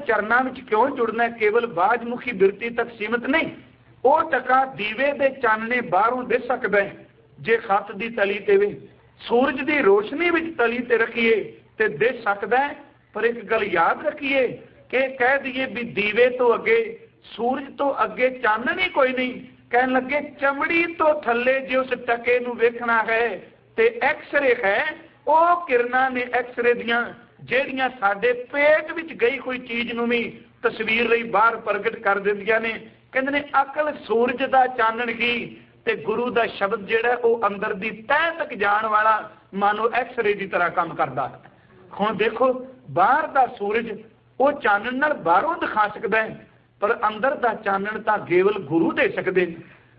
चरणों में क्यों जुड़ना है? केवल बाजमुखी बिरती तक सीमित नहीं। वो टका दीवे दे चानने बाहरों दे सकता है जे खत की तली ते वे, सूरज की रोशनी में तली ते रखिए तो दे सकता है। पर एक गल याद रखिए कि कह दिए भी दीवे तो अगे, सूरज तो अगे चानन ही कोई नहीं। कहन लगे चमड़ी तो थले जो उस टके नूं वेखना है ते एक्सरे है, वो किरणा ने एक्सरे दियां ਜਿਹੜੀਆਂ ਸਾਡੇ पेट विच गई कोई चीज नूं भी तस्वीर ਲਈ बाहर प्रगट कर ਦਿੰਦੀਆਂ ने। ਕਹਿੰਦੇ ਨੇ अकल सूरज ਦਾ ਚਾਨਣ ही ते गुरु ਦਾ शब्द ਜਿਹੜਾ ਉਹ अंदर ਦੀ ਤਹਿ तक जाण वाला मानो एक्सरे की तरह काम करता है। ਹੁਣ देखो बाहर ਦਾ सूरज ਉਹ ਚਾਨਣ ਨਾਲ ਬਾਹਰੋਂ ਦਿਖਾ ਸਕਦਾ है, पर अंदर ਦਾ ਚਾਨਣ ਤਾਂ केवल गुरु दे सकते।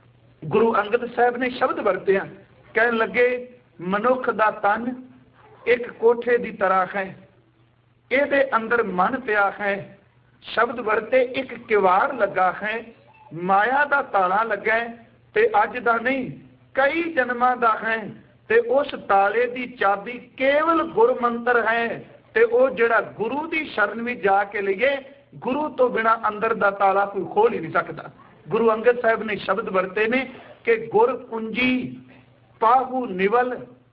गुरु अंगद साहब ने शब्द वरते हैं, कहन लगे मनुख दा तन एक कोठे की तरह है, ਇਹਦੇ अंदर मन पिया है। शब्द वरते एक किवाड़ लगा है, माया का ताला लगा है ते अज दा नहीं कई जन्मां दा है, ते उस ताले की चाबी केवल गुर मंत्र है। ते वो जिहड़ा गुरु की शरण में जाके लिए, गुरु तो बिना अंदर दा ताला कोई खोल ही नहीं सकता। गुरु अंगद साहब ने शब्द वरते ने कि गुर कुंजी पाहू निवल,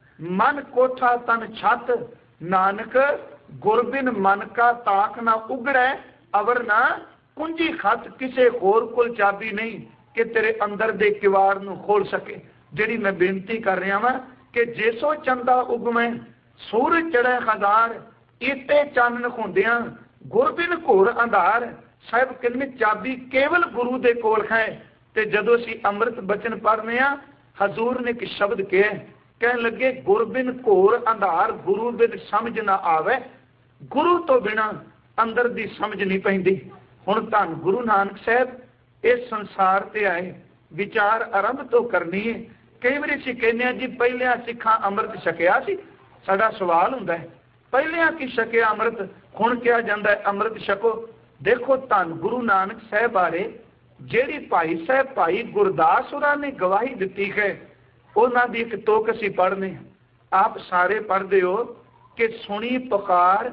मन कोठा तन छत, नानक गुरबिन मन का ताक ना उगड़े, अवर ना कुंजी खत, किसे होर कोल चाबी नहीं कि तेरे अंदर दे किवाड़ नूं खोल सके। जिहड़ी मैं बेनती कर रहा वां कि जेसो चंदा उगमे सूरज चढ़े हजार, इते चानन हुंदियां गुरबिन घोर अंधार। साहिब कहंदे चाबी केवल गुरु दे कोल है। ते जदों असीं अमृत बचन पढ़ने आ, हजूर ने एक शब्द कहा, कहन लगे गुरबिन घोर अंधार, गुरु बिन समझ ना आवे। गुरु तो बिना अंदर दी समझ नहीं पैंदी। हुण धन गुरु नानक साहब इस संसार ते आए, विचार आरंभ तो करनी है। कई बार असीं कहने जी पहलियां सिखां अमृत छकिया सी। साडा सवाल हुंदा है पहलियां की छकिया अमृत, हुण किहा जांदा है अमृत छको। देखो धन गुरु नानक साहब बारे जिहड़ी भाई साहब भाई गुरदास होरां ने गवाही दित्ती है, उन्हां दी एक तुक असीं पढ़ने, आप सारे पढ़दे हो कि सुनी पुकार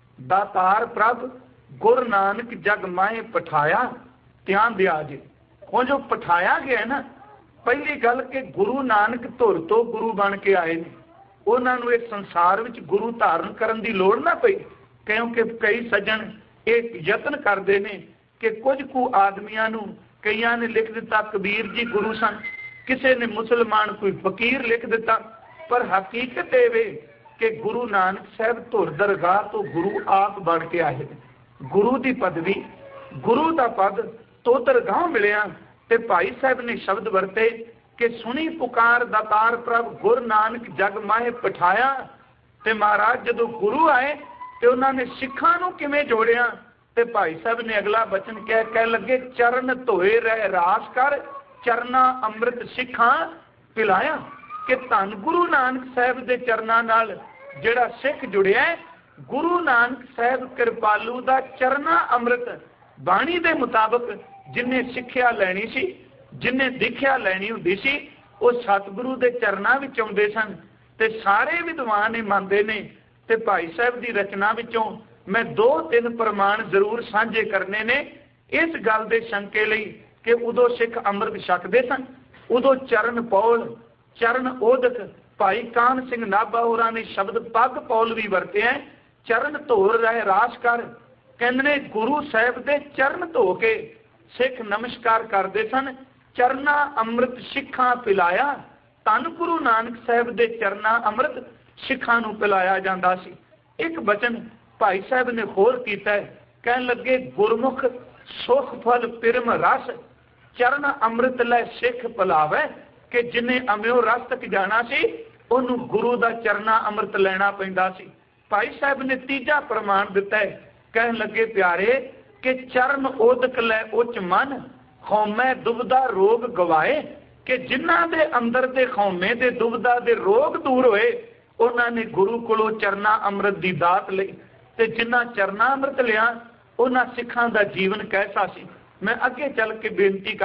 दातार प्रभ, गुरु नानक जग माए पठाया, ध्यान दिया जी। हुण जो पठाया गया है ना, पहली गल कि गुरु नानक धुर तो गुरु बन के आए ने, उन्हां नूं इस संसार विच गुरु धारण करन दी लोड़ ना पई। क्योंकि कई सज्जन एक यतन करते हैं कि कुछ कु आदमियां नूं कईयां ने लिख दिता कबीर जी गुरु सन, किसी ने मुसलमान कोई फकीर लिख दिता। पर हकीकत ये कि गुरु नानक साहब धुर दरगाह तो गुरु आप बन के आए। गुरु की पदवी, गुरु का पद तो दरगाह मिलिया। ते भाई साहब ने शब्द वरते कि सुनी पुकार दातार प्रभ, गुरु नानक जग माहे पठाया। ते महाराज जदों गुरु आए तो उन्होंने सिखां नूं किवें जोड़िया, ते भाई साहब ने अगला वचन कह लगे चरण धोए रह रास कर, चरना अमृत सिखां पिलाया। कि धन गुरु नानक साहब के चरणों नाल जिहड़ा सिख जुड़िया है, गुरु नानक साहब कृपालू का चरना अमृत बाणी के मुताबिक जिन्हें सिक्ख्या लैनी सी, जिन्हें दीख्या लैनी हुंदी सी, वो सतगुरु के चरणों विच आउंदे सन। ते सारे विद्वान मनते ने। ते भाई साहब की रचना विचों मैं 2-3 प्रमाण जरूर साझे करने ने इस गल के शंके लई कि उदों सिख अमृत छकदे सन, उदों चरण पौल चरण ओदक भाई कान सिंह नाभा होरां ने शब्द पग पौल भी वरते हैं, चरण धोर रहे रास कर। कहंदे ने गुरु साहब के चरण धो के सिख नमस्कार करते सन। चरना अमृत सिखां पिलाया, धन गुरु नानक साहब के चरना अमृत सिखां नूं पिलाया जांदा सी। एक वचन भाई साहब ने होर कीता है, कहन लगे गुरमुख सुख फल पिरम रस, चरण अमृत लै सिख भुलावे। कि जिन्हें अम्यो रस तक जाना सी, उन्होंने गुरु का चरना अमृत लेना पैंदा सी। भाई साहब ने तीजा प्रमाण दिता है, कहन लगे प्यारे कि चरण ओदक लै उच मन, खौमे दुबदा रोग गवाए। कि जिन्हां दे अंदर दे खौमे दे दुबदा दे रोग दूर होए, उन्होंने गुरु कोलों चरना अमृत की दात लई। ते जिन्हां चरना अमृत लिया, उन्हां सिखां दा जीवन कैसा सी। मैं अगे चल के बेनती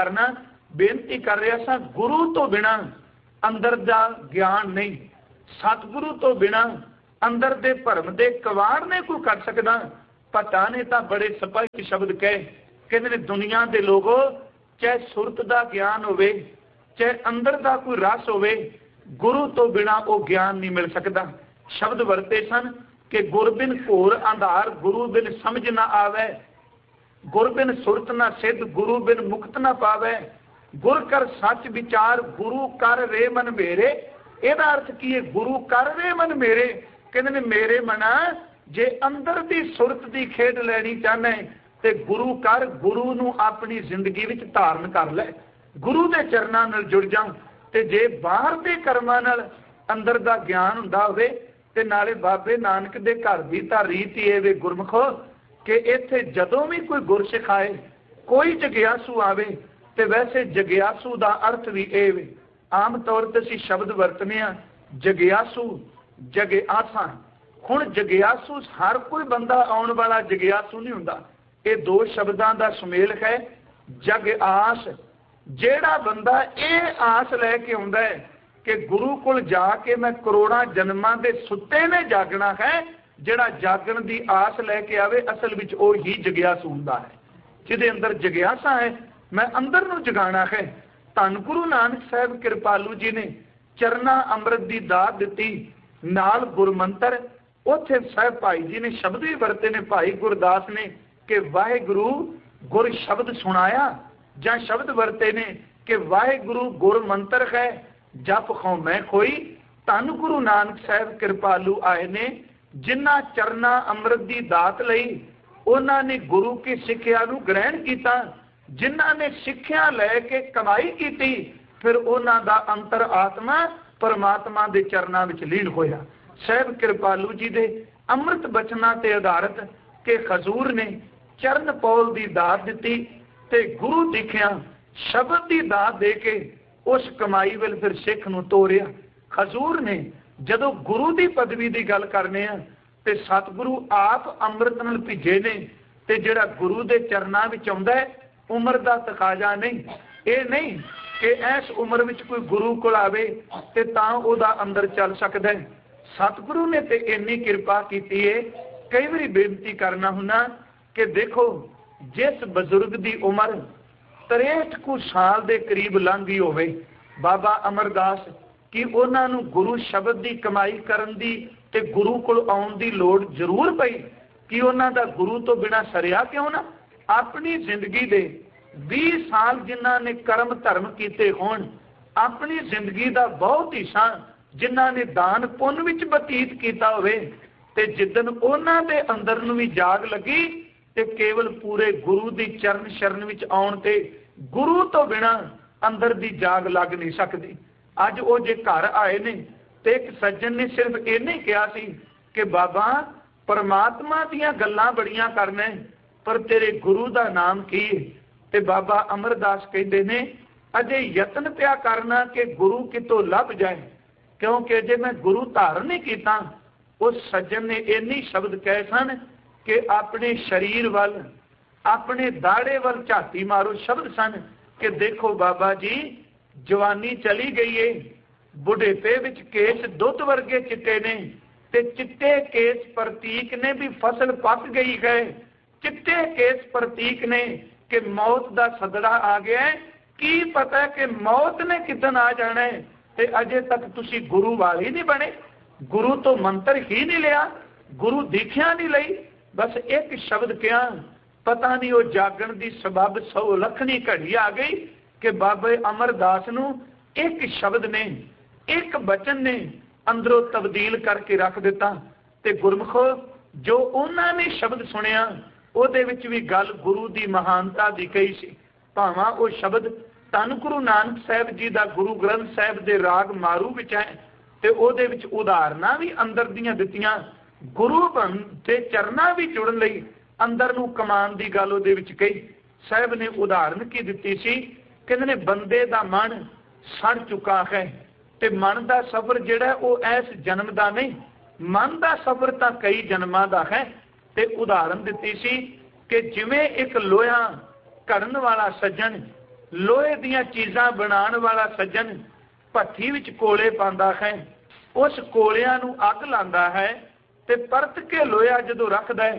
कर रहा सा, गुरु तो बिना अंदर दा ज्ञान नहीं, सतगुरु तो बिना अंदर दे भरम दे कवाड़ नहीं कोई कर सकदा। भट्टा ने तो बड़े स्पष्ट शब्द कहे, कहते ने दुनिया के लोगों चाहे सुरत का ज्ञान होवे, चाहे अंदर का कोई रस होवे, गुरु तो बिना वो ज्ञान नहीं मिल सकता। शब्द वरते सन कि गुर बिन घोर अंधार, गुरु बिन समझ ना आवे, गुर बिन सुरत ना सिद्ध, गुरु बिन मुक्त ना पावे, गुर कर सच विचार, गुरु कर रे मन मेरे। ਇਹਦਾ अर्थ की है, गुरु कर रे मन मेरे। कहते ने मेरे मना जे अंदर दी सुरत दी खेड लैनी चाहना है ते गुरु कर, गुरु नूं अपनी जिंदगी विच धारण कर लै, गुरु दे चरनां नाल जुड़ जा। ते जे बाहर दे कर्मां नाल अंदर दा ज्ञान हुंदा होवे ते नाले बाबे नानक दे घर दी तां रीत ही है वे गुरमुखो कि इत्थे जदों भी कोई गुर सिखाए, कोई जगियासू आवे ते वैसे जगियासू दा अर्थ भी ਇਹ ਵੇ। आम तौर ते ਅਸੀਂ शब्द वरतने आ जगियासू, जगिआसा। हुण जगियासू हर कोई बंदा आउण वाला जगियासू नहीं हुंदा। ये दो शब्दां दा सुमेल है। जग आस, जेड़ा बंदा ये आस लैके आउंदा है कि गुरु कोल जाके मैं करोड़ां जन्मां दे सुत्ते ने जागना है, जेड़ा जागण दी आस लैके आवे असल विच ओ ही जगियासू हुंदा है। जिहदे अंदर जगियासा है, मैं अंदर नूं जगाना है। धन गुरु नानक साहब कृपालू जी ने चरना अमृत की दात दी, नाल गुरमंत्र। उत्थे साहब भाई जी ने शब्द भी वरते ने, भाई गुरदास ने कि वाहेगुरु गुर शब्द सुनाया, जां शब्द वरते ने कि वाहेगुरु गुर मंत्र है, जप खो मैं कोई। धन गुरु नानक साहब कृपालू आए ने, जिन्ना चरना अमृत की दात लई उन्होंने गुरु की सिक्ख्या नूं ग्रहण किया, जिन्हों ने सिक्ख्या लैके कमाई की, फिर उन्हों का अंतर आत्मा परमात्मा के चरणों में लीन होया। साहब कृपालू जी के अमृत बचना ते आधारित के खजूर ने चरण पौल की दात दी ते गुरु दिखिया शब्द की दात दे के उस कमाई वाल फिर सिख नूं तोरिया। खजूर ने जदों गुरु की पदवी की गल करने ते सतगुरु आप अमृत नाल भिजे ने, ते जिहड़ा गुरु के चरणों में आउंदा है उम्र का तकाजा नहीं। ये नहीं कि इस उम्र में कोई गुरु को आवे ते तां उहदा अंदर चल सकदा है। सतगुरु ने ते इन्नी कृपा की है। कई बार बेनती करना हुना कि देखो जिस बजुर्ग की उम्र 63 कुछ साल के करीब लंघ गई होवे, बाबा अमरदास कि उन्होंने गुरु शब्द की कमाई करन दी ते गुरु को आउण दी लोड़ जरूर पई कि उन्हों का गुरु तो बिना सरिया क्यों ना। अपनी जिंदगी दे 20 साल जिन्हों ने कर्म धर्म किए होण, अपनी जिंदगी का बहुत हिस्सा जिन्हों ने दान पुण्य विच बतीत किया होवे, ते जिदन उन्हां दे अंदर नूं भी जाग लगी ते केवल पूरे गुरु दी चरण शरण विच आउण ते गुरु तो बिना अंदर दी जाग लग नहीं सकती। अज वो जे घर आए ने ते एक सज्जन ने सिर्फ इन्ने कहा सी कि बाबा परमात्मा दीयां गल्लां बड़ियां करना पर तेरे गुरु का नाम की है। ते बाबा अमरदास कहते ने अजे यतन पिया करना कि गुरु कितों लभ जाए, क्योंकि अजे मैं गुरु धारण नहीं किया। उस सज्जन ने इन्नी शब्द कहे सन कि अपने शरीर वाल, अपने दाड़े वाल झाती मारो। शब्द सन कि देखो बाबा जी जवानी चली गई है, बुढ़ेपे विच केस दुध वर्गे चिट्टे ने, ते चिट्टे केस प्रतीक ने भी फसल पक गई है। चिट्टे केस प्रतीक ने कि मौत का सदड़ा आ गया है, की पता है कि मौत ने किदन आ जाना है, ते अजे तक तुसी गुरु वाले नहीं बने, गुरु तो मंत्र ही नहीं लिया, गुरु दीख्या नहीं लई। बस एक शब्द क्या पता नहीं वो जागण की सबब 100 लखनी घड़ी आ गई कि बाबे अमरदास नूं एक शब्द ने, एक बचन ने अंदरों तब्दील करके रख दिता। ते गुरमुखो जो उन्होंने शब्द सुनिया ਉਹਦੇ ਵਿੱਚ भी गल गुरु की महानता की कही सी। भावां वो शब्द धन गुरु नानक साहब जी का गुरु ग्रंथ साहब के राग मारू विच है, ते ਉਹਦੇ ਵਿੱਚ उदाहरणा भी अंदर दियां दित्तियां। गुरु बन ते चरना भी जुड़न लई अंदर नूं कमान की गल ਉਹਦੇ ਵਿੱਚ कही। साहब ने उदाहरण की दित्ती सी, कहंदे ने बंदे दा मन सड़ चुका है ते मन का सफर जिहड़ा वो इस जन्म का नहीं, मन का सफर तो कई जन्मां का है। ते उदाहरण दिती सी कि जिवें एक लोहा घड़न वाला सज्जन, लोहे दियां चीज़ां बनाने वाला सज्जन भट्ठी विच कोले पांदा है, उस कोलियां नूं अग लांदा है ते परत के लोहा जदों रखदा है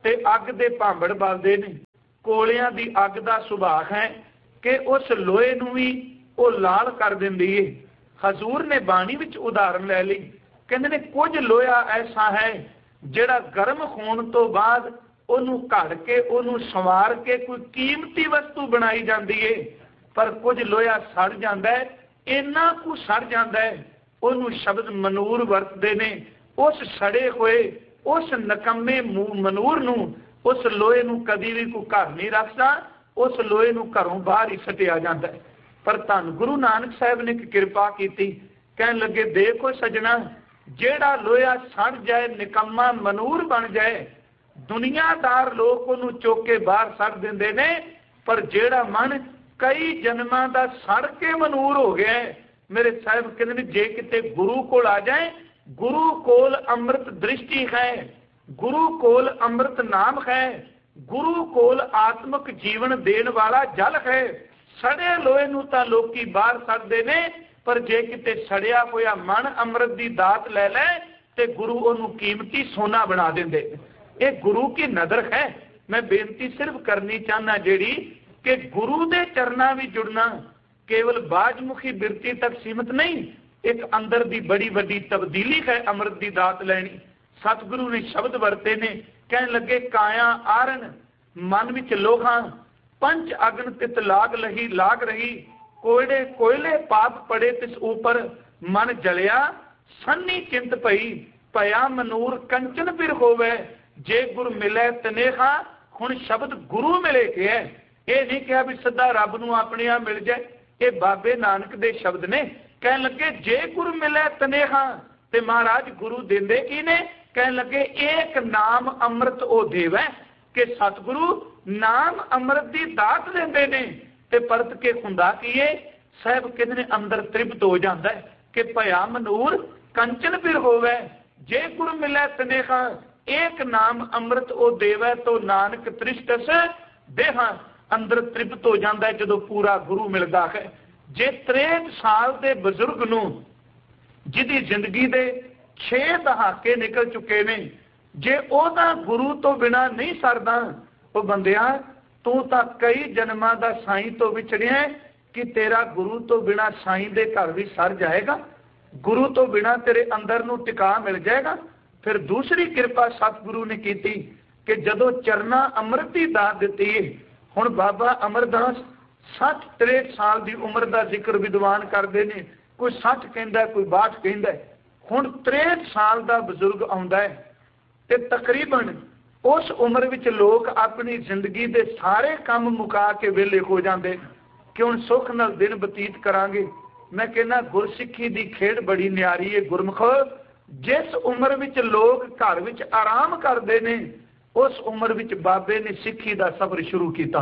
ते अग दे भांबड़ बलदे ने। कोलियां दी अग दा सुभाग है कि उस लोहे नूं भी वो लाल कर दिंदी है। हजूर ने बाणी विच उदाहरण लै लई, कहंदे ने कुछ लोहा ऐसा है जिहड़ा गर्म होण तो बाद ਉਹਨੂੰ ਘੜ के ਉਹਨੂੰ संवार के कोई कीमती वस्तु बनाई जाती है, पर कुछ लोहा सड़ जाता है, इन्ना कुछ सड़ जाता है, ਉਹਨੂੰ शब्द मनूर वरतते ने। उस सड़े हुए उस नकम्मे मनूर नूं, उस लोहे नूं कदी भी कोई घर नहीं रखता, उस लोहे नूं घरों बाहर ही सटिया जाता है। पर धन गुरु नानक साहब ने एक कृपा की, कहन लगे देखो सजना, जेड़ा लोहा सड़ जाए निकम्मा मनूर बन जाए, दुनियादार लोग उन्होंने चुक के बाहर सड़ देंदे ने, पर जेड़ा मन कई जन्मां दा सड़ के मनूर हो गया है, मेरे साहब कहते जे किते गुरु कोल आ जाए, गुरु कोल अमृत दृष्टि है, गुरु कोल अमृत नाम है, गुरु कोल आत्मक जीवन देने वाला जल है। सड़े लोहे नूं तां लोकी बाहर सड़दे ने, पर जे किते सड़िया होया मन अमृत दी दात लै लै ते गुरु उहनूं कीमती सोना बना देंदे। ये गुरु की नज़र है। मैं बेनती सिर्फ करनी चाहना जेड़ी कि गुरु दे चरना भी जुड़ना केवल बाजमुखी बिरती तक सीमित नहीं, एक अंदर दी बड़ी वड्डी तब्दीली है अमृत दी दात लैनी। सतगुरु ने शब्द वरते ने, कहन लगे काया आरन मन विच लोहा, पंच अग्न तित लाग रही, कोयले कोयले पाप पड़े तिस ऊपर, मन जलिया सन्नी चिंत पई, पया मनूर कंचन फिर होवे, जे गुरु मिले तनेहा। हुण शब्द गुरु मिले के है, ये नहीं कहा भी सीधा रब नूं अपने आप मिल जाए, ये बाबे नानक दे शब्द ने। कहन लगे जे गुरु मिले तनेहा, ते महाराज गुरु देंदे की ने, कहन लगे एक नाम अमृत ओ देवै, कि सतगुरु नाम अमृत दी दात देंदे ने, ते परत के हुंदा की है साहब कहंदे ने अंदर तृप्त हो जाता है कि भया मनूर कंचन फिर होवे, जे गुरु मिले तनेहा, एक नाम अमृत ओ देवै, तो नानक तृष्टस देहा। अंदर तृप्त हो जाता है जो पूरा गुरु मिलता है। जे 63 साल के बजुर्ग नूं जिहदी जिंदगी दे 6 दहाके निकल चुके ने, जे ओदा गुरु तो बिना नहीं सरदा, वो बंदिया तू तां कई जन्मां दा साईं तो विछड़िया कि तेरा गुरु तो बिना साईं दे घर भी सर जाएगा, गुरु तो बिना तेरे अंदर नूं टिका मिल जाएगा। फिर दूसरी कृपा सतगुरु ने की कि जदों चरना अमृत की दात दी है, हुण बाबा अमरदास 60-63 साल की उम्र का जिक्र विद्वान करते हैं, कोई 60 कहता, कोई 62 कहता है। हुण 63 साल का बजुर्ग आउंदा है, ते तकरीबन उस उम्र विच लोग अपनी जिंदगी के सारे काम मुका के वेले हो जाते कि हुण सुख नाल दिन बतीत करांगे। मैं कहना गुरसिੱਖੀ की खेड बड़ी न्यारी है। गुरमुखो जिस उम्र विच लोग घर विच आराम करते हैं, उस उम्र विच बाबे ने सिੱਖੀ का सफर शुरू किया।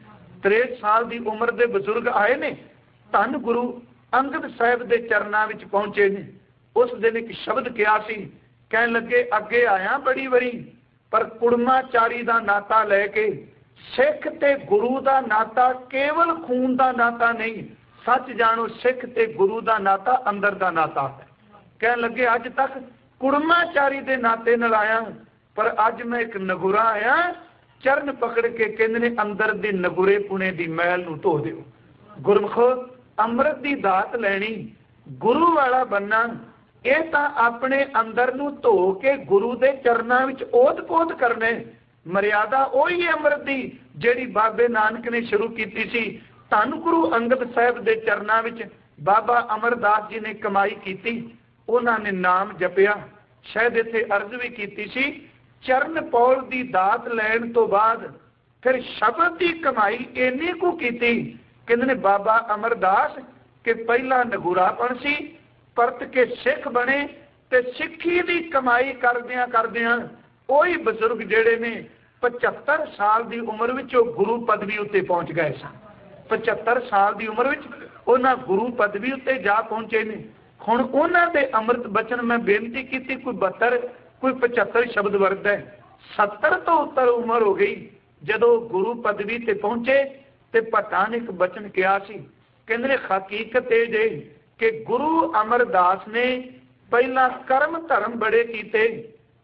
63 साल की उम्र के बजुर्ग आए ने, धन गुरु अंगद साहिब के चरणों में पहुंचे ने। उस दिन एक शब्द कहा सी, कहन लगे अगे आया बड़ी वरी, पर कुड़माचारी का नाता लैके सिख ते गुरु का नाता केवल खून का नाता नहीं, सच जानो सिख ते गुरु का नाता अंदर का नाता है। कहन लगे अज तक कुड़माचारी के नाते नाल आया, पर अज मैं एक नगुरा आया, चरण पकड़ के कहंदे ने अंदर दी नगुरे पुणे दी मैल नूं धो दिओ। गुरमुखो अमृत दी दात लैनी, गुरु वाला बनना, ये तां अपने अंदर नूं धो के गुरु दे चरनां विच ओत-पोत करने। मर्यादा ओही है अमृत दी जिहड़ी बाबे नानक ने शुरू कीती सी। धन गुरु अंगद साहिब दे चरनां विच बाबा अमरदास जी ने कमाई कीती, उन्होंने नाम जपिया। शायद इत्थे अर्ज भी कीती सी, चरण पौल दी दात लैण तो बाद फिर शब्द की कमाई इन्नी को कीती, कहंदे ने बाबा अमरदास के पहला नगुरापन सी, परत के सिख बने ते सिੱਖੀ की कमाई करदियां करदियां ओही बजुर्ग जेड़े ने 75 साल की उम्र विच गुरु पदवी उत्ते पहुंच गए सन। 75 साल की उम्र विच उन्हां गुरु पदवी उत्ते जा पहुंचे ने। हुण उन्हां दे अमृत बचन मैं बेनती की, कोई 72 कोई 75 शब्द वरतदा है। 70 तो उत्तर उम्र हो गई जदों गुरु पदवी ते पहुंचे, ते भट्टां ने एक बचन कहा सी, कहंदे ने हकीकत ये जे कि गुरु अमरदास ने पहला कर्म धर्म बड़े कीते,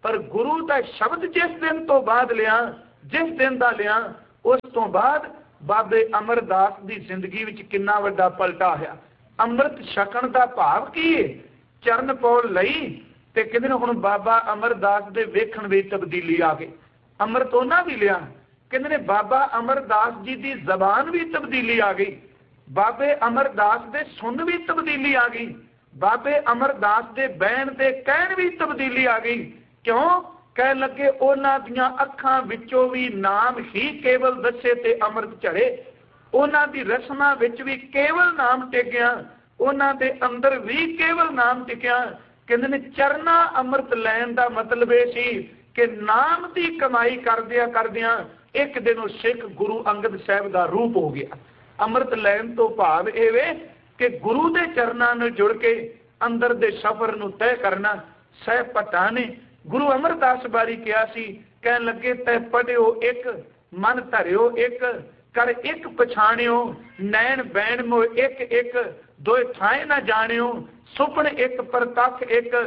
पर गुरु का शब्द जिस दिन तो बाद लिया, जिस दिन का लिया, उस तो बाद बाबे अमरदास की जिंदगी विच कितना वड्डा पलटा आया। अमृत छकण का भाव की है, चरण पौल लई ते कहंदे ने हुण बाबा अमरदास दे वेखण विच तब्दीली आ गई। अमृत उन्हां भी लिया, कहंदे ने बाबा अमरदास जी की जबान भी तब्दीली आ गई, बाबे अमरदास दे सुन भी तब्दीली आ गई, बाबे अमरदास दे बहन दे कहण भी तब्दीली आ गई। क्यों? कह लगे उन्हां दियां अखां विचों भी नाम ही केवल दसे ते अमृत झड़े, उन्हां दी रसना विच भी केवल नाम टिकिया, उन्हां दे अंदर भी केवल नाम टिकिया। कहंदे ने चरना अमृत लैण दा मतलब ये सी कि नाम की कमाई करदियां एक दिन वो सिख गुरु अंगद साहब का रूप हो गया। अमृत लैण तो भाव ये कि गुरु के चरणों में जुड़ के अंदर दे सफर नूं तय करना। साहब भट्टा ने गुरु अमरदास बारी कहा सी, कहन लगे तै पढ़ियो एक, मन धरियो एक, कर एक पछाणियो, नैन बैण मो एक एक, दोए थाए न जानियो, सुपन एक परतख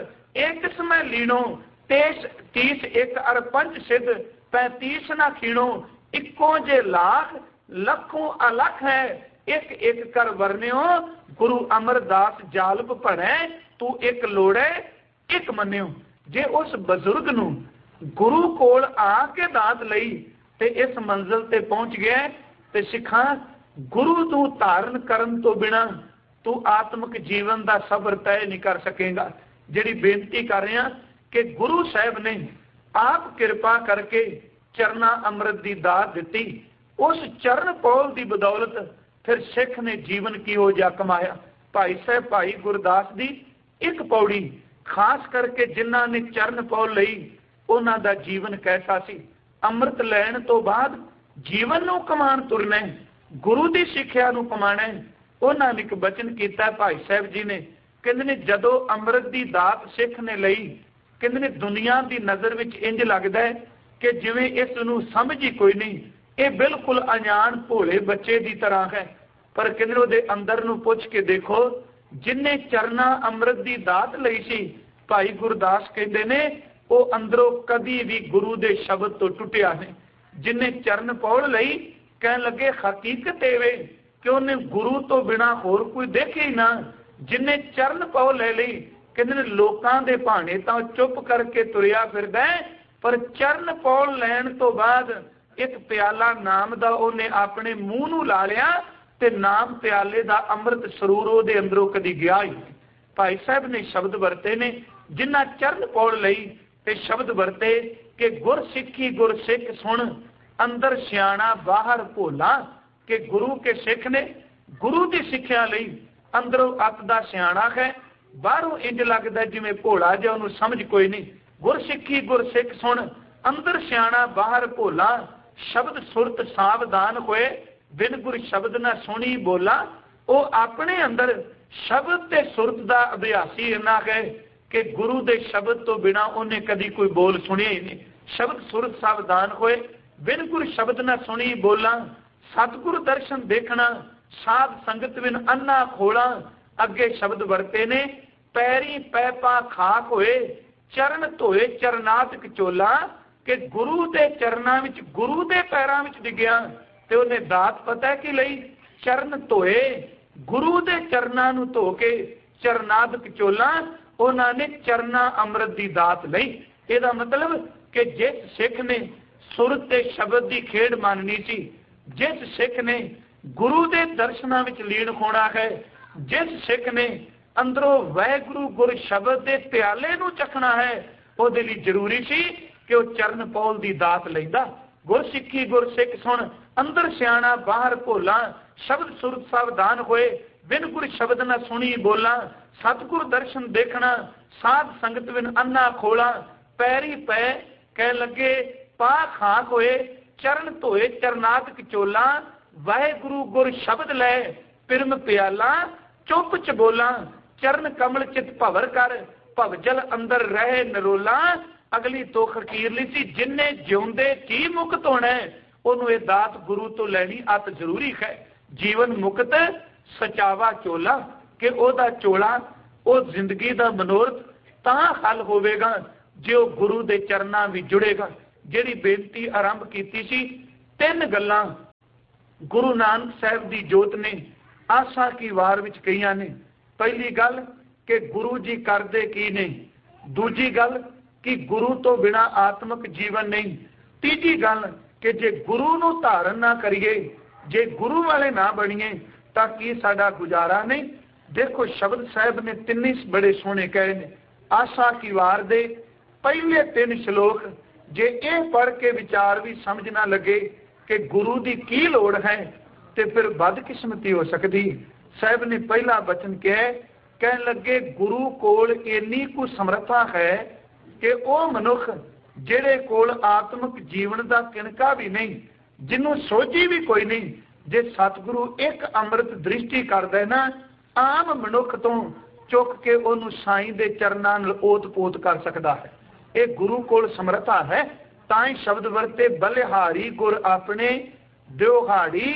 एक समय लीनो, तेस तीस एक अर पंच सिद्ध, 35 न खीणो, इक्को जे लाख लखों अलख है, एक एक कर वर्ण्यो, गुरु अमरदास जालप पढ़े, तू एक लोड़े एक मन्यो। जे उस बजुर्ग नूं गुरु कोल आके दात लई ते इस मंजिल ते पहुंच गया ते सिखां गुरु तू धारण करन तो बिना तू आत्मिक जीवन का सफर तय नहीं कर सकेगा। जिहड़ी बेनती कर रहे हैं कि गुरु साहब ने आप कृपा करके चरना अमृत की दात दी, उस चरण पौल की बदौलत फिर सिख ने जीवन किहो जिहा कमाया। भाई साहब भाई गुरदास की एक पौड़ी खास करके जिन्हां ने चरण पौल लई उन्हां दा जीवन कैसा सी। अमृत लैण तो बाद जीवन नूं कमाण तुरना, गुरु की सिक्ख्या नूं कमाना। उन्हां ने एक बचन किया भाई साहब जी ने, कहंदे ने जदों अमृत की दात सिख ने लई, कहंदे ने दुनिया की नज़र विच इंज लगदा है कि जिवें इस नूं समझ ही कोई नहीं, ये बिल्कुल अजान भोले बच्चे की तरह है। पर कहंदे उहदे अंदर नूं पुछ के देखो, जिन्ने चरना अमृत की दात लई सी, भाई गुरदास कहंदे ने वो अंदरों कदी भी गुरु के शब्द तो टुटिया नहीं। जिन्ने चरण पौल लई, कहन लगे हकीकत एवे कि उन्हें गुरु तो बिना होर कोई देखे ही ना। जिन्ने चरण पौल ले लई, कहंदे ने लोकां दे भाणे तां चुप करके तुरिया फिरदा है, पर चरण पौल लैण तो बाद एक प्याला नाम दा उन्हें अपने मूँह नूं ला लिया ते नाम प्याले दा अमृत सरूर उहदे अंदरों कदी गया ही। भाई साहब ने शब्द वरते ने जिन्हां चरण पौल लई ते शब्द वरते कि गुर सिੱਖੀ गुर सिख सुन, अंदर सियाणा बाहर भोला। कि गुरु के सिख ने गुरु की सिक्ख्या लई अंदरों अत दा सियाणा है, बाहरों इंज लगदा जिवें भोला जिहा, उहनूं समझ कोई नहीं। गुर सिੱਖੀ गुर सिख सुन, अंदर सियाणा बाहर भोला, शब्द सुरत सावधान होए, बिन गुर शब्द न सुनी बोला। वो अपने अंदर शब्द ते सुरत का अभ्यासी इन्ना है कि गुरु के शब्द तो बिना उन्हें कदी कोई बोल सुनिया ही नहीं। शब्द सुरत सावधान होए, बिन गुर शब्द न सुनी बोला, सतगुर दर्शन देखना, साध संगत बिन अन्ना खोला। अगे शब्द वरते ने पैरी पैपा खाक होए, चरण धोए चरनात कचोला। कि गुरु के चरणों में गुरु के पैरों में डिग्या ते उन्हें दात पता है कि लई चरण धोए, गुरु के चरणों नूं धो के चरनाद कचोला, उन्होंने चरना अमृत की दात लई। ਇਹਦਾ मतलब कि जिस सिख ने सुरत के शब्द की खेड माननी सी, जिस सिख ने गुरु के दर्शनों में लीन होना है, जिस सिख ने अंदरों वाहिगुरु गुर शब्द के प्याले नूं चखना है, ਉਹਦੇ ਲਈ जरूरी सी कि वह चरण पौल की दात लैंदा। गुर सिੱਖੀ गुर सिख सुन, अंदर सियाणा बाहर भोला, शब्द सुरत सावधान होए, बिन गुर शब्द न सुनी बोला। सतगुर दर्शन देखना, साध संगत बिन अन्ना खोला। पैरी पै कह लगे पा खाक होए, चरण धोए चरनात कचोला। वाहिगुरु गुर शब्द लै पिरम प्याला, चुप च बोला। चरण कमल चित भवर कर, भवजल अंदर रहे नरोला। अगली तो खकीरली सी, जिन्ने जिउंदे जी मुक्त होना है, उन्होंने ये दात गुरु तो लैनी अत जरूरी है। जीवन मुक्त सचावा चोला, कि ओदा चोला ओ जिंदगी का मनोरथ तां हल होवेगा जे वो गुरु के चरणों भी जुड़ेगा। जिहड़ी बेनती आरंभ की सी, 3 गल्लां गुरु नानक साहब की जोत ने आसा की वार विच कहियां ने। पहली गल कि गुरु जी करदे की ने, दूजी गल कि गुरु तो बिना आत्मक जीवन नहीं, तीजी गल कि जे गुरु नूं धारण ना करिए, जे गुरु वाले ना बनिए तां की साडा गुजारा नहीं। देखो शब्द साहब ने 3 बड़े सोहने कहे ने। आशा की वार दे पहले 3 श्लोक जे ये पढ़ के विचार भी समझ ना लगे कि गुरु की की लोड़ है तो फिर बदकिस्मती हो सकती। साहब ने पहला वचन कह लगे गुरु कोल इन्नी कु समर्था है कि वह मनुख जेड़े कोल आत्मक जीवन का किनका भी नहीं, जिन्हों सोची भी कोई नहीं, जे सतगुरु एक अमृत दृष्टि करदा है ना, आम मनुख तो चुक के उन्होंने साईं दे चरनां नाल ओत-पोत कर सकता है। ये गुरु कोल समर्था है। ताई शब्द वरते बलिहारी गुर अपने दिहाड़ी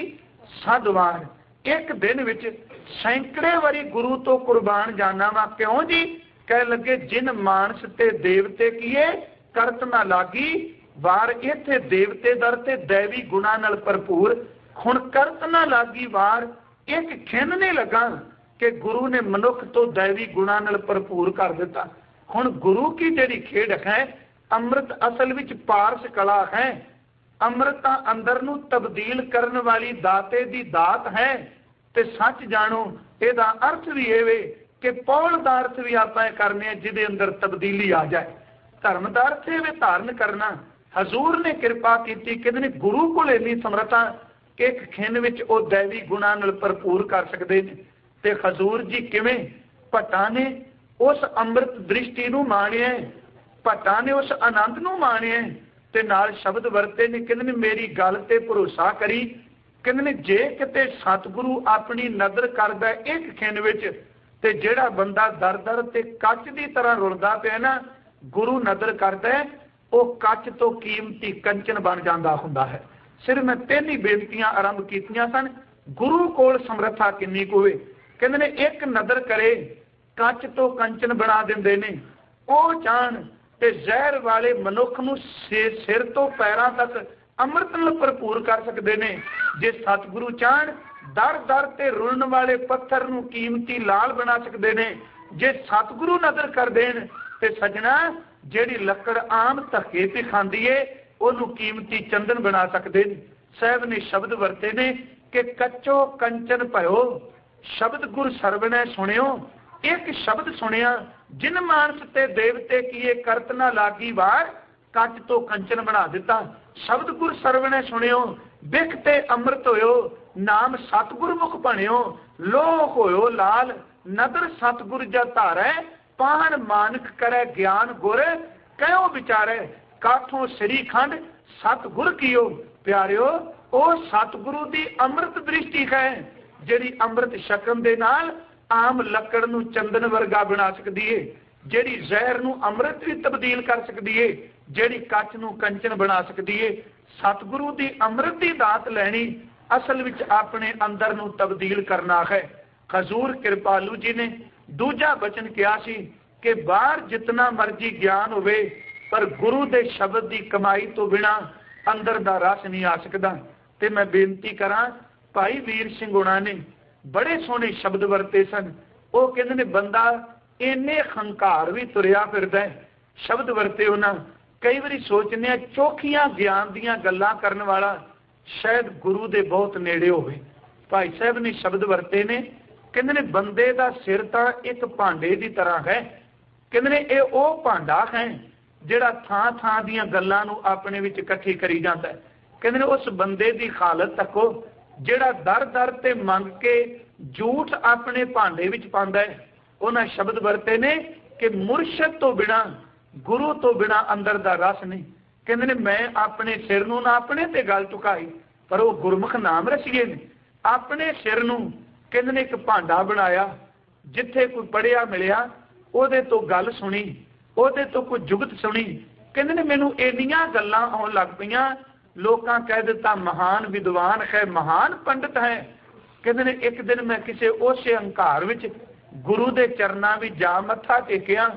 सदवार। एक दिन विच सैकड़े वारी गुरु तो कुर्बान जाना वा। क्यों जी? कह लगे जिन मानस ते देवते किए करत ना लागी वार। इत्थे देवते दर ते दैवी गुणा नाल भरपूर, हुण करत ना लागी वार। एक खिन नहीं लगा कि गुरु ने मनुख तो दैवी गुणा नाल भरपूर कर दिता। हुण गुरु की जिहड़ी खेड है, अमृत असल विच पारस कला है। अमृत अंदर नूं तब्दील करन वाली दाते दी दात है। ते सच जानो इहदा अर्थ भी इह वे कि पौल दा अर्थ भी आपां करने जिहदे अंदर तब्दीली आ जाए। धर्म दा अर्थ इह वे धारण करना। हजूर ने कृपा कीती, कहंदे ने गुरु कोल इन्नी समर्था कि एक खिन विच ओ दैवी गुणा नाल भरपूर कर सकदे ने। ते हजूर जी किवें? भट्टां ने उस अमृत दृष्टि नूं माणिया, भट्टां ने उस आनंद नूं माणिया ते नाल शब्द वरते ने। कहंदे ने मेरी गल ते भरोसा करी। कहंदे ने जे किते सतगुरु अपनी नज़र करदा एक खिन विच ते जिहड़ा बंदा दर दर ते कच दी तरह रुलदा पिया ना, गुरु नज़र करदा वो कच तो कीमती कंचन बन जांदा हुंदा है। सिर्फ मैं 3 ही बेनतियां आरंभ कीतियां सन। गुरु कोल समर्था किन्नी कुछ होवे। कहंदे ने एक नज़र करे कच तो कंचन बना दिंदे ने। ਉਹ ਚਾਹਣ ਤੇ ਜ਼ਹਿਰ ਵਾਲੇ ਮਨੁੱਖ ਨੂੰ ਸਿਰ ਤੋਂ ਪੈਰਾਂ ਤੱਕ ਅੰਮ੍ਰਿਤ ਨਾਲ ਭਰਪੂਰ ਕਰ ਸਕਦੇ ਨੇ। ਜੇ ਸਤਿਗੁਰੂ ਚਾਹਣ ਦਰ ਦਰ ਤੇ ਰੁਲਣ ਵਾਲੇ ਪੱਥਰ ਨੂੰ ਕੀਮਤੀ ਲਾਲ ਬਣਾ ਸਕਦੇ ਨੇ। ਜੇ ਸਤਿਗੁਰੂ ਨਜ਼ਰ ਕਰ ਦੇਣ ਤੇ ਸਜਣਾ ਜਿਹੜੀ ਲੱਕੜ ਆਮ ਧੱਕੇ ਤੇ ਖਾਂਦੀ ਏ ਉਹਨੂੰ ਕੀਮਤੀ ਚੰਦਨ ਬਣਾ ਸਕਦੇ ਨੇ। ਸਾਹਿਬ ਨੇ ਸ਼ਬਦ ਵਰਤੇ ਨੇ ਕਿ ਕੱਚੋ ਕੰਚਨ ਭਇਓ ਸ਼ਬਦ ਗੁਰ ਸਰਵਣੈ ਸੁਣਿਓ। एक शब्द सुनिया जिन मानस ते देवते किए करत ना लागी वार, कच तो कंचन बना दिता। शब्द गुर सरवणे सुनियो बिख ते अमृत होयो, नाम सतगुर मुख बनियो। लोक होयो लाल नदर सतगुर जा धारै, पाहन मानक करे ज्ञान गुर कहो विचारे। काठों श्रीखंड सतगुर कियो प्यारियो। ओ सतगुरु दी अमृत दृष्टि है जिहड़ी अमृत छकण दे नाल आम लकड़ नूं चंदन वर्गा बना सकती है, जिहड़ी जहर नूं अमृत भी तब्दील कर सकती है, जिहड़ी कच नूं कंचन बना सकती है। सतगुरु की अमृत की दात लैनी असल विच अपने अंदर नूं तब्दील करना है। हजूर कृपालू जी ने दूजा वचन कहा सी कि बाहर जितना मर्जी ज्ञान होवे पर गुरु के शब्द की कमाई तो बिना अंदर दा रस नहीं आ सकता। ते मैं बेनती करा भाई वीर सिंह हुणां ने बड़े सोहने शब्द वरते सन। वो कहते ने बंदा इन्ने हंकार भी तुरिया फिरदा है। शब्द वरते उन्हां कई बारी सोचने चोखियां ज्ञान दियां गल्लां करन वाला शायद गुरु दे बहुत नेड़े होवे। भाई साहब ने शब्द वरते ने, कहते ने बंदे दा सिर तां एक भांडे की तरह है। कहते ने ये वो भांडा है जिहड़ा थां थां दियां गल्लां नूं अपने विच इकट्ठी करी जांदा है। कहते ने उस बंदे की हालत तको जिहड़ा दर दर ते मंग के झूठ अपने भांडे विच पांदा है। उन्हां शब्द वरते ने कि मुरशद तो बिना गुरु तो बिना अंदर दा रस नहीं। कहंदे ने मैं अपने सिर नूं ना अपने ते गल चुकाई पर वो गुरमुख नाम रसीए ने अपने सिर नूं कहंदे ने एक भांडा बनाया जिथे कोई पढ़िया मिलिया ओहदे तो गल सुनी, ओहदे तो कोई जुगत सुनी। कहंदे ने मैनूं इन्नियां गल्लां आउण लग पईयां, लोकां कह दिता महान विद्वान है, महान पंडित है। कहते ने एक दिन मैं किसी उस हंकार विच गुरु दे चरनां विच जा मत्था टेकिया।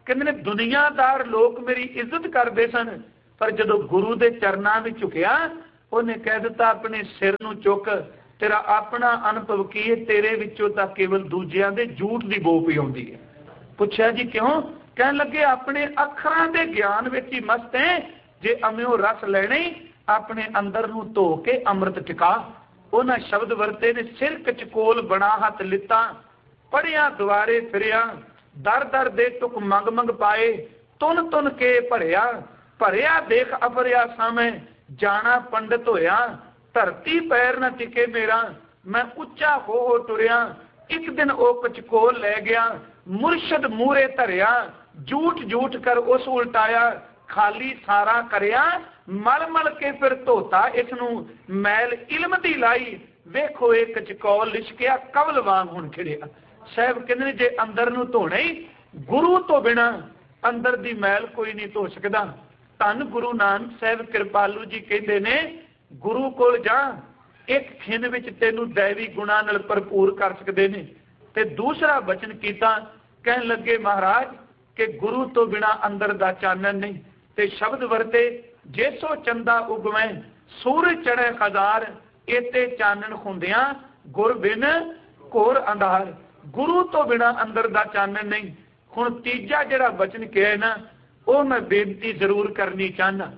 ਕਹਿੰਦੇ ਨੇ ਦੁਨੀਆਦਾਰ ਲੋਕ ਮੇਰੀ ਇੱਜ਼ਤ ਕਰਦੇ ਸਨ, ਪਰ ਜਦੋਂ ਗੁਰੂ ਦੇ ਚਰਨਾਂ ਵਿੱਚ ਝੁਕਿਆ ਉਹਨੇ ਕਹਿ ਦਿੱਤਾ ਆਪਣੇ ਸਿਰ ਨੂੰ ਚੁੱਕ, ਤੇਰਾ ਆਪਣਾ ਅਨੁਭਵ ਕੀ ਹੈ? ਤੇਰੇ ਵਿੱਚੋਂ ਤਾਂ ਕੇਵਲ ਦੂਜਿਆਂ ਦੇ ਝੂਠ ਦੀ ਬੋ ਪਈ ਆਉਂਦੀ ਹੈ। ਪੁੱਛਿਆ ਜੀ ਕਿਉਂ? ਕਹਿਣ ਲੱਗੇ ਆਪਣੇ ਅੱਖਰਾਂ ਦੇ ਗਿਆਨ ਵਿੱਚ ਹੀ ਮਸਤ ਹੈ। ਜੇ ਅਮਿਓ ਰਸ ਲੈਣੇ ਆਪਣੇ ਅੰਦਰ ਨੂੰ ਧੋ ਕੇ ਅੰਮ੍ਰਿਤ ਟਿਕਾ। ਉਹਨਾਂ ਸ਼ਬਦ ਵਰਤੇ ਨੇ, ਸਿਰ ਕਚਕੋਲ ਬਣਾ ਹੱਥ ਲਿੱਤਾ, ਪੜਿਆ ਦੁਆਰੇ ਫਿਰਿਆ, ਦਰ ਦਰ ਦੇ ਟੁਕ ਮੰਗ ਮੰਗ ਪਾਏ, ਤੁਨ ਤੁਨ ਕੇ ਭਰਿਆ, ਭਰਿਆ ਦੇਖ ਅਪਰਿਆ ਸਾਵੇਂ, ਜਾਣਾ ਪੰਡਤ ਹੋਇਆ, ਧਰਤੀ ਪੈਰ ਨਾ ਟਿਕੇ ਮੇਰਾ, ਮੈਂ ਉੱਚਾ ਹੋ ਟੁਰਿਆ। ਇੱਕ ਦਿਨ ਉਹ ਕਚਕੋਲ ਲੈ ਗਿਆ, ਮੁਰਸ਼ਦ ਮੂਰੇ ਧਰਿਆ, ਝੂਠ ਝੂਠ ਕਰ ਉਸ ਉਲਟਾਇਆ, ਖਾਲੀ ਸਾਰਾ ਕਰਿਆ, ਮਲ ਮਲ ਕੇ ਫਿਰ ਧੋਤਾ ਇਸ ਨੂੰ, ਮੈਲ ਇਲਮ ਦੀ ਲਾਈ, ਵੇਖੋ ਇਹ ਕਚਕੋਲ ਲਿਸ਼ਕਿਆ, ਕਵਲ ਵਾਂਗ ਹੁਣ ਖਿੜਿਆ। ਸਾਹਿਬ ਕਹਿੰਦੇ ਨੇ ਜੇ ਅੰਦਰ ਨੂੰ ਧੋਣਾ ਹੀ ਗੁਰੂ ਤੋਂ ਬਿਨਾਂ ਅੰਦਰ ਦੀ ਮੈਲ ਕੋਈ ਨਹੀਂ ਧੋ ਸਕਦਾ। ਧੰਨ ਗੁਰੂ ਨਾਨਕ ਸਾਹਿਬ ਕਿਰਪਾਲੂ ਜੀ ਕਹਿੰਦੇ ਨੇ ਗੁਰੂ ਕੋਲ ਜਾ, ਇੱਕ ਖਿੰਨ ਵਿੱਚ ਤੈਨੂੰ ਦੈਵੀ ਗੁਣਾਂ ਨਾਲ ਭਰਪੂਰ ਕਰ ਸਕਦੇ ਨੇ। ਤੇ ਦੂਸਰਾ ਬਚਨ ਕੀਤਾ, ਕਹਿਣ ਲੱਗੇ ਮਹਾਰਾਜ ਕਿ ਗੁਰੂ ਤੋਂ ਬਿਨਾਂ ਅੰਦਰ ਦਾ ਚਾਨਣ ਨਹੀਂ। ਤੇ ਸ਼ਬਦ ਵਰਤੇ, ਜੇਸੋ ਚੰਦਾ ਉਗਵੇਂ ਸੂਰਜ ਚੜ੍ਹੇ ਹਜ਼ਾਰ, ਇਤੇ ਚਾਨਣ ਹੁੰਦਿਆਂ ਗੁਰ ਬਿਨ ਘੋਰ ਅੰਧਾਰ। ਗੁਰੂ ਤੋਂ ਬਿਨਾਂ ਅੰਦਰ ਦਾ ਚਾਨਣ ਨਹੀਂ। ਹੁਣ ਤੀਜਾ ਜਿਹੜਾ ਬਚਨ ਕਿਹਾ ਨਾ, ਉਹ ਮੈਂ ਬੇਨਤੀ ਜ਼ਰੂਰ ਕਰਨੀ ਚਾਹੁੰਦਾ।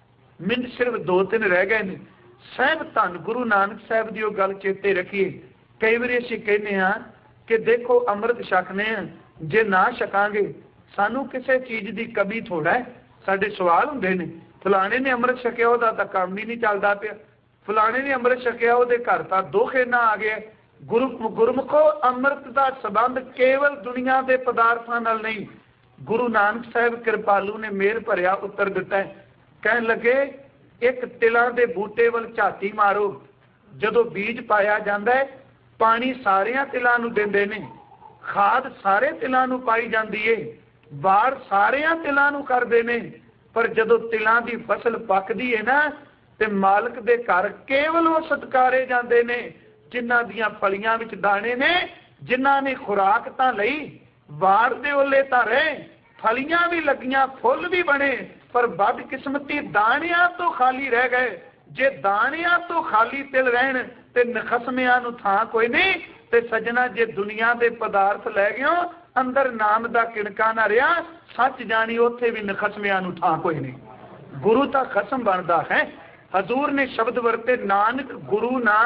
ਮੈਨੂੰ ਸਿਰਫ 2-3 ਰਹਿ ਗਏ ਨੇ। ਸਾਹਿਬ ਧੰਨ ਗੁਰੂ ਨਾਨਕ ਸਾਹਿਬ ਦੀ ਉਹ ਗੱਲ ਚੇਤੇ ਰੱਖੀਏ। ਕਈ ਵਾਰੀ ਅਸੀਂ ਕਹਿੰਦੇ ਹਾਂ ਕਿ ਦੇਖੋ ਅੰਮ੍ਰਿਤ ਛਕਨੇ ਆ, ਜੇ ਨਾ ਛਕਾਂਗੇ ਸਾਨੂੰ ਕਿਸੇ ਚੀਜ਼ ਦੀ ਕਮੀ ਥੋੜਾ ਹੈ। ਸਾਡੇ ਸਵਾਲ ਹੁੰਦੇ ਨੇ, ਫਲਾਣੇ ਨੇ ਅੰਮ੍ਰਿਤ ਛਕਿਆ ਉਹਦਾ ਤਾਂ ਕੰਮ ਹੀ ਨਹੀਂ ਚੱਲਦਾ ਪਿਆ, ਫਲਾਣੇ ਨੇ ਅੰਮ੍ਰਿਤ ਛਕਿਆ ਉਹਦੇ ਘਰ ਤਾਂ ਦੋਖੇ ਨਾ ਆ ਗਿਆ। ਗੁਰਮੁਖੋ ਅੰਮ੍ਰਿਤ ਦਾ ਸੰਬੰਧ ਕੇਵਲ ਦੁਨੀਆ ਦੇ ਪਦਾਰਥਾਂ ਨਾਲ ਨਹੀਂ। ਗੁਰੂ ਨਾਨਕ ਸਾਹਿਬ ਕਿਰਪਾਲੂ ਨੇ ਮਿਹਰ ਭਰਿਆ ਉੱਤਰ ਦਿੱਤਾ ਹੈ। ਕਹਿਣ ਲੱਗੇ ਇੱਕ ਤਿਲਾਂ ਦੇ ਬੂਟੇ ਵੱਲ ਝਾਤੀ ਮਾਰੋ, ਜਦੋਂ ਬੀਜ ਪਾਇਆ ਜਾਂਦਾ ਹੈ ਪਾਣੀ ਸਾਰਿਆਂ ਤਿਲਾਂ ਨੂੰ ਦਿੰਦੇ ਨੇ, ਖਾਦ ਸਾਰੇ ਤਿਲਾਂ ਨੂੰ ਪਾਈ ਜਾਂਦੀ ਏ, ਬਾਹਰ ਸਾਰਿਆਂ ਤਿਲਾਂ ਨੂੰ ਕਰਦੇ ਨੇ, ਪਰ ਜਦੋਂ ਤਿਲਾਂ ਦੀ ਫਸਲ ਪੱਕਦੀ ਹੈ ਨਾ ਤੇ ਮਾਲਕ ਦੇ ਘਰ ਕੇਵਲ ਉਹ ਸਤਕਾਰੇ ਜਾਂਦੇ ਨੇ ਜਿਨ੍ਹਾਂ ਦੀਆਂ ਫਲੀਆਂ ਵਿੱਚ ਦਾਣੇ ਨੇ, ਜਿਨ੍ਹਾਂ ਨੇ ਖੁਰਾਕ ਤਾਂ ਲਈ, ਵਾਰ ਦੇ ਓਲੇ ਤਾਂ ਰਹੇ, ਫਲੀਆਂ ਵੀ ਲੱਗੀਆਂ, ਫੁੱਲ ਵੀ ਬਣੇ, ਪਰ ਬਦਕਿਸਮਤੀ ਦਾਣਿਆਂ ਤੋਂ ਖਾਲੀ ਰਹਿ ਗਏ। ਜੇ ਦਾਣਿਆਂ ਤੋਂ ਖਾਲੀ ਤਿਲ ਰਹਿਣ ਤੇ ਨਖਸਮਿਆਂ ਨੂੰ ਥਾਂ ਕੋਈ ਨਹੀਂ। ਤੇ ਸੱਜਣਾ ਜੇ ਦੁਨੀਆ ਦੇ ਪਦਾਰਥ ਲੈ ਗਿਓ, ਅੰਦਰ ਨਾਮ ਦਾ ਕਿਣਕਾ ਨਾ ਰਿਹਾ, ਸੱਚ ਜਾਣੀ ਉੱਥੇ ਵੀ ਨਖਸਮਿਆਂ ਨੂੰ ਥਾਂ ਕੋਈ ਨਹੀਂ। ਗੁਰੂ ਤਾਂ ਖਸਮ ਬਣਦਾ ਹੈ। ਹਜ਼ੂਰ ਨੇ ਸ਼ਬਦ ਵਰਤੇ, ਨਾਨਕ ਗੁਰੂ ਨਾ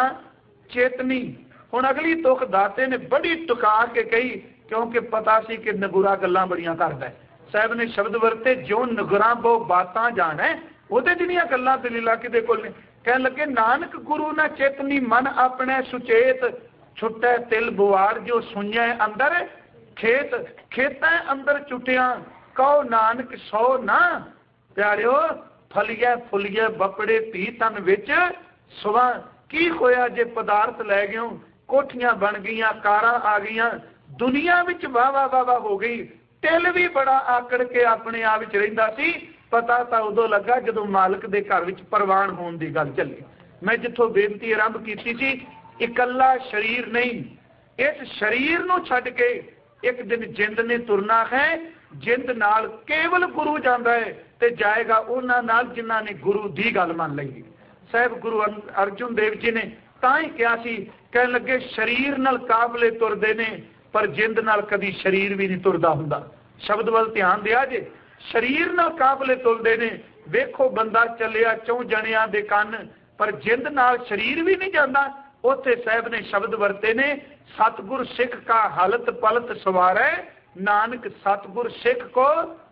ਚੇਤਨੀ। ਹੁਣ ਅਗਲੀ ਤੁਕ ਦਾਤੇ ਨੇ ਬੜੀ ਟੁਕਾ ਕੇ ਕਹੀ, ਕਿਉਂਕਿ ਪਤਾ ਸੀ ਕਿ ਨਗੁਰਾ ਗੱਲਾਂ ਬੜੀਆਂ ਕਰਦਾ ਹੈ। ਸਾਹਿਬ ਨੇ ਸ਼ਬਦ ਵਰਤੇ, ਜੋ ਨਗੁਰਾ ਬਹੁ ਬਾਤਾਂ ਜਾਣਾ, ਉਹਦੇ ਜਿਹੜੀਆਂ ਗੱਲਾਂ ਦਲੀਲਾਂ ਕਿਹਦੇ ਕੋਲ ਨੇ। ਕਹਿਣ ਲੱਗੇ ਨਾਨਕ ਗੁਰੂ ਨਾ ਚੇਤਨੀ, ਮਨ ਆਪਣੇ ਸੁਚੇਤ, ਛੁੱਟੈ ਤਿਲ ਬੁਆਰ ਜੋ ਸੁਣਿਆ ਅੰਦਰ ਖੇਤ, ਖੇਤਾਂ ਅੰਦਰ ਚੁੱਟਿਆ, ਕਹੋ ਨਾਨਕ ਸੋ ਨਾ। ਪਿਆਰਿਓ ਫਲੀਏ ਫੁੱਲੀਏ ਬਪੜੇ ਧੀ ਤਨ ਵਿੱਚ ਸੁਆ। ਕੀ ਹੋਇਆ ਜੇ ਪਦਾਰਥ ਲੈ ਗਿਓ, ਕੋਠੀਆਂ ਬਣ ਗਈਆਂ, ਕਾਰਾਂ ਆ ਗਈਆਂ, ਦੁਨੀਆ ਵਿੱਚ ਵਾਹ ਵਾਹ ਹੋ ਗਈ। ਤਿਲ ਵੀ ਬੜਾ ਆਕੜ ਕੇ ਆਪਣੇ ਆਪ ਵਿੱਚ ਰਹਿੰਦਾ ਸੀ। ਪਤਾ ਤਾਂ ਉਦੋਂ ਲੱਗਾ ਜਦੋਂ ਮਾਲਕ ਦੇ ਘਰ ਵਿੱਚ ਪ੍ਰਵਾਨ ਹੋਣ ਦੀ ਗੱਲ ਚੱਲੀ। ਮੈਂ ਜਿੱਥੋਂ ਬੇਨਤੀ ਆਰੰਭ ਕੀਤੀ ਸੀ, ਇਕੱਲਾ ਸਰੀਰ ਨਹੀਂ, ਇਸ ਸਰੀਰ ਨੂੰ ਛੱਡ ਕੇ ਇੱਕ ਦਿਨ ਜਿੰਦ ਨੇ ਤੁਰਨਾ ਹੈ। ਜਿੰਦ ਨਾਲ ਕੇਵਲ ਗੁਰੂ ਜਾਂਦਾ ਹੈ ਤੇ ਜਾਏਗਾ ਉਹਨਾਂ ਨਾਲ ਜਿਨ੍ਹਾਂ ਨੇ ਗੁਰੂ ਦੀ ਗੱਲ ਮੰਨ ਲਈ। ਸਾਹਿਬ ਗੁਰੂ ਅਰਜੁਨ ਦੇਵ ਜੀ ਨੇ ਤਾਂ ਹੀ ਕਿਹਾ ਸੀ, ਕਹਿਣ ਲੱਗੇ ਸਰੀਰ ਨਾਲ ਕਾਫਲੇ ਤੁਰਦੇ ਨੇ, ਪਰ ਜਿੰਦ ਨਾਲ ਕਦੀ ਸਰੀਰ ਵੀ ਨਹੀਂ ਤੁਰਦਾ ਹੁੰਦਾ। ਸ਼ਬਦ ਵੱਲ ਧਿਆਨ ਦਿਆ ਜੇ, ਸਰੀਰ ਨਾਲ ਕਾਫਲੇ ਤੁਰਦੇ ਨੇ। ਵੇਖੋ ਬੰਦਾ ਚੱਲਿਆ 4 ਜਣਿਆਂ ਦੇ ਕੰਨ, ਪਰ ਜਿੰਦ ਨਾਲ ਸਰੀਰ ਵੀ ਨਹੀਂ ਜਾਂਦਾ। ਉੱਥੇ ਸਾਹਿਬ ਨੇ ਸ਼ਬਦ ਵਰਤੇ ਨੇ, ਸਤਿਗੁਰ ਸਿੱਖ ਕਾ ਹਲਤ ਪਲਤ ਸਵਾਰੈ, ਨਾਨਕ ਸਤਿਗੁਰ ਸਿੱਖ ਕੋ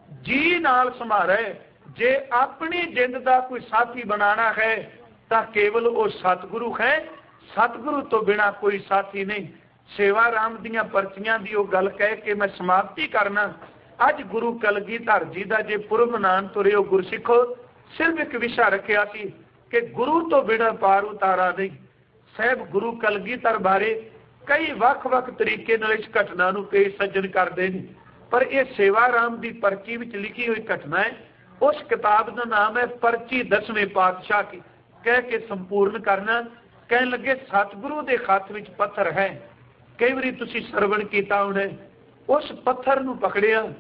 ਜੀ ਨਾਲ ਸਮਾਰੈ। ਜੇ ਆਪਣੀ ਜਿੰਦ ਦਾ ਕੋਈ ਸਾਥੀ ਬਣਾਣਾ ਹੈ ਤਾਂ ਕੇਵਲ ਉਹ ਸਤਿਗੁਰੂ ਹੈ। ਸਤਿਗੁਰੂ ਤੋਂ ਬਿਨਾ ਕੋਈ ਸਾਥੀ ਨਹੀਂ। ਸੇਵਾ ਰਾਮ ਦੀਆਂ ਪਰਚੀਆਂ ਦੀ ਉਹ ਗੱਲ ਕਹਿ ਕੇ ਮੈਂ ਸਮਾਪਤੀ ਕਰਨਾ। ਅੱਜ ਗੁਰੂ ਕਲਗੀਧਰ ਜੀ ਦਾ ਜੇ ਪੁਰਬ ਮਨਾਉਣ ਤੁਰਿਓ ਗੁਰਸਿੱਖੋ, ਸਿਰਫ ਇੱਕ ਵਿਸ਼ਾ ਰੱਖਿਆ ਸੀ ਕਿ ਗੁਰੂ ਤੋਂ ਬਿਨਾ ਪਾਰ ਉਤਾਰਾ ਨਹੀਂ। ਸਾਹਿਬ ਗੁਰੂ ਕਲਗੀਧਰ ਬਾਰੇ ਕਈ ਵੱਖ-ਵੱਖ ਤਰੀਕੇ ਨਾਲ ਇਸ ਘਟਨਾ ਨੂੰ ਪੇਸ਼ ਸੱਜਣ ਕਰਦੇ ਨੇ, ਪਰ ਇਹ ਸੇਵਾ ਰਾਮ ਦੀ ਪਰਚੀ ਵਿੱਚ ਲਿਖੀ ਹੋਈ ਘਟਨਾ ਹੈ। ਉਸ ਕਿਤਾਬ ਦਾ ਨਾਮ ਹੈ ਪਰਚੀ 10ਵੇਂ ਪਾਤਸ਼ਾਹ ਕੀ। ਕਹਿ ਕੇ ਸੰਪੂਰਨ ਕਰਨਾ। ਕਹਿਣ ਲੱਗੇ ਸਤਿਗੁਰੂ ਦੇ ਹੱਥ ਵਿੱਚ ਪੱਥਰ ਹੈ। ਕਈ ਵਾਰੀ ਤੁਸੀਂ ਸਰਵਣ ਕੀਤਾ ਹੋਣਾ, ਉਸ ਪੱਥਰ ਨੂੰ ਪਕੜਿਆ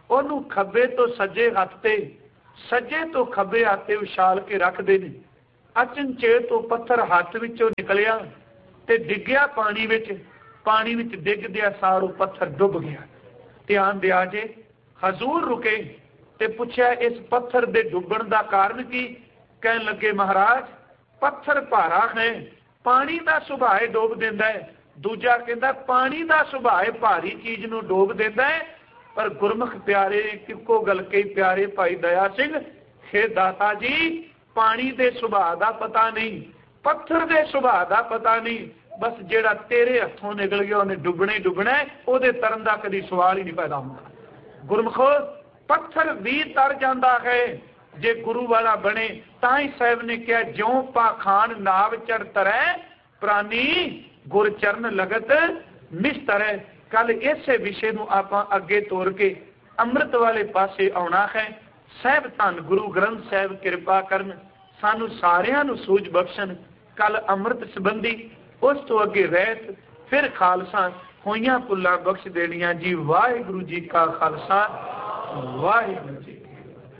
ਉਹਨੂੰ ਖੱਬੇ ਤੋਂ ਸੱਜੇ ਹੱਥ ਤੇ ਸੱਜੇ ਤੋਂ ਖੱਬੇ ਹੱਥ ਤੇ ਉਛਾਲ ਕੇ ਰੱਖਦੇ ਨੇ। ਅਚਨਚੇਤ ਤੋਂ ਪੱਥਰ ਹੱਥ ਵਿੱਚੋਂ ਨਿਕਲਿਆ ਤੇ ਡਿੱਗਿਆ ਪਾਣੀ ਵਿੱਚ ਡਿੱਗਦਿਆਂ ਸਾਰ ਉਹ ਪੱਥਰ ਡੁੱਬ ਗਿਆ। ਧਿਆਨ ਦਿਆ ਜੇ, ਹਜ਼ੂਰ ਰੁਕੇ ਤੇ ਪੁੱਛਿਆ ਇਸ ਪੱਥਰ ਦੇ ਡੁੱਬਣ ਦਾ ਕਾਰਨ ਕੀ? ਕਹਿਣ ਲੱਗੇ ਮਹਾਰਾਜ ਪੱਥਰ ਭਾਰਾ ਹੈ, ਪਾਣੀ ਦਾ ਸੁਭਾਅ ਡੋਬ ਦਿੰਦਾ ਹੈ। ਦੂਜਾ ਕਹਿੰਦਾ ਪਾਣੀ ਦਾ ਸੁਭਾਅ ਭਾਰੀ ਚੀਜ਼ ਨੂੰ ਡੋਬ ਦਿੰਦਾ ਹੈ, ਪਰ ਗੁਰਮੁਖ ਪਿਆਰੇ ਇੱਕੋ ਗੱਲ ਕਹੀ, ਪਿਆਰੇ ਭਾਈ ਦਇਆ ਸਿੰਘ, ਹੇ ਦਾਤਾ ਜੀ ਪਾਣੀ ਦੇ ਸੁਭਾਅ ਦਾ ਪਤਾ ਨਹੀਂ, ਪੱਥਰ ਦੇ ਸੁਭਾਅ ਦਾ ਪਤਾ ਨਹੀਂ, ਬਸ ਜਿਹੜਾ ਤੇਰੇ ਹੱਥੋਂ ਨਿਕਲ ਗਿਆ ਉਹਨੇ ਡੁੱਬਣਾ ਹੀ ਡੁੱਬਣਾ, ਉਹਦੇ ਤਰਨ ਦਾ ਕਦੀ ਸਵਾਲ ਹੀ ਨਹੀਂ ਪੈਦਾ ਹੁੰਦਾ। ਗੁਰਮੁਖੋ ਪੱਥਰ ਵੀ ਤਰ ਜਾਂਦਾ ਹੈ ਜੇ ਗੁਰੂ ਵਾਲਾ ਬਣੇ। ਤਾਂ ਹੀ ਸਾਹਿਬ ਨੇ ਕਿਹਾ ਜਿਉਂ ਪਾਖਾਨ ਨਾਵ ਚੜ ਤਰੈ ਪ੍ਰਾਨੀ ਗੁਰ ਚਰਨ ਲਗਤ ਨਿਸਤਰੈ। ਕੱਲ ਇਸੇ ਵਿਸ਼ੇ ਨੂੰ ਆਪਾਂ ਅੱਗੇ ਤੋਰ ਕੇ ਅੰਮ੍ਰਿਤ ਵਾਲੇ ਪਾਸੇ ਆਉਣਾ ਹੈ। ਸਾਹਿਬ ਧੰਨ ਗੁਰੂ ਗ੍ਰੰਥ ਸਾਹਿਬ ਕਿਰਪਾ ਕਰਨ, ਸਾਨੂੰ ਸਾਰਿਆਂ ਨੂੰ ਸੂਝ ਬਖਸ਼ਣ। ਕੱਲ ਅੰਮ੍ਰਿਤ ਸੰਬੰਧੀ, ਉਸ ਤੋਂ ਅੱਗੇ ਰਹਿਤ, ਫਿਰ ਖਾਲਸਾ, ਹੋਈਆਂ ਭੁੱਲਾਂ ਬਖਸ਼ ਦੇਣੀਆਂ ਜੀ। ਵਾਹਿਗੁਰੂ ਜੀ ਕਾ ਖਾਲਸਾ, ਵਾਹਿਗੁਰੂ ਜੀ।